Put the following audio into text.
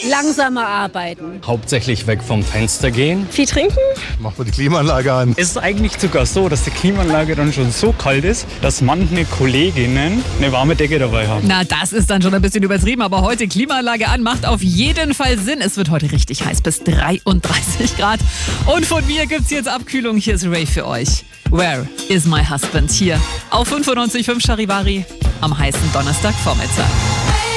Langsamer arbeiten. Hauptsächlich weg vom Fenster gehen. Viel trinken. Macht man die Klimaanlage an. Es ist eigentlich sogar so, dass die Klimaanlage dann schon so kalt ist, dass manche Kolleginnen eine warme Decke dabei haben. Na, das ist dann schon ein bisschen übertrieben, aber heute Klimaanlage an macht auf jeden Fall Sinn. Es wird heute richtig heiß, bis 33 Grad. Und von mir gibt's jetzt Abkühlung. Hier ist Ray für euch. Where is my husband? Hier auf 95.5 Charivari am heißen Donnerstagvormittag.